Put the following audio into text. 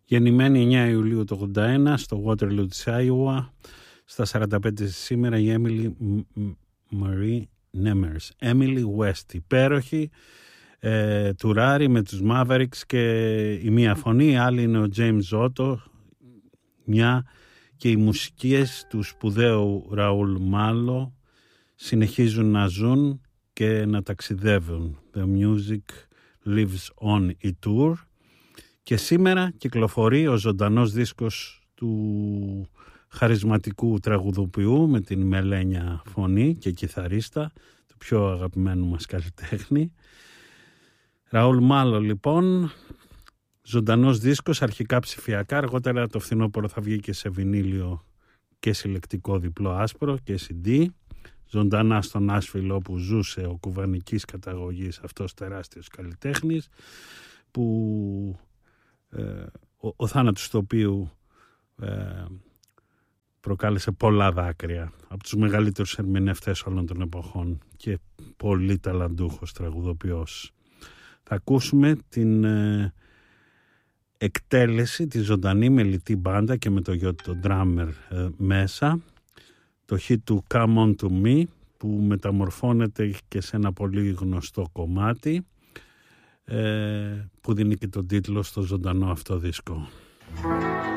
Γεννημένη 9 Ιουλίου του 1981 στο Waterloo της Iowa, στα 45 σήμερα, η Emily Marie Nemers. Emily West, υπέροχη, τουράρει με τους Mavericks και η μία φωνή, η άλλη είναι ο James Otto, μια και οι μουσικές του σπουδαίου Ραούλ Μάλο συνεχίζουν να ζουν και να ταξιδεύουν. The music lives on, η tour. Και σήμερα κυκλοφορεί ο ζωντανός δίσκος του χαρισματικού τραγουδοποιού με την μελένια φωνή και κιθαρίστα, του πιο αγαπημένου μας καλλιτέχνη. Ραούλ Μάλο λοιπόν, ζωντανός δίσκος, αρχικά ψηφιακά, αργότερα το φθινόπωρο θα βγει και σε βινίλιο και συλλεκτικό διπλό άσπρο και CD. Ζωντανά στο Νάσβιλ, όπου ζούσε ο κουβανικής καταγωγής αυτός τεράστιος καλλιτέχνης, που ο θάνατος του οποίου προκάλεσε πολλά δάκρυα, από τους μεγαλύτερους ερμηνευτές όλων των εποχών και πολύ ταλαντούχος τραγουδοποιός. Θα ακούσουμε την εκτέλεση, τη ζωντανή μελιτή μπάντα και με το γιο το drummer μέσα, το hit του Come On To Me, που μεταμορφώνεται και σε ένα πολύ γνωστό κομμάτι που δίνει και τον τίτλο στο ζωντανό αυτό δίσκο.